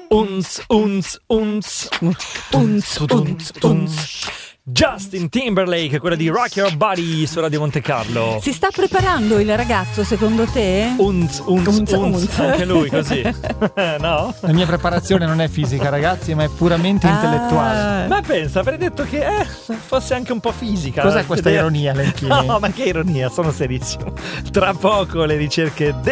Unz, unz, unz, unz, unz, unz. Justin Timberlake, quella di Rock Your Body su Radio Monte Carlo. Si sta preparando il ragazzo, secondo te? Unz, unz, unz. Anche lui così. No? La mia preparazione non è fisica, ragazzi, ma è puramente intellettuale. Ma pensa, avrei detto che fosse anche un po' fisica. Cos'è questa ironia, Lentini? No, ma che ironia, sono serissimo. Tra poco le ricerche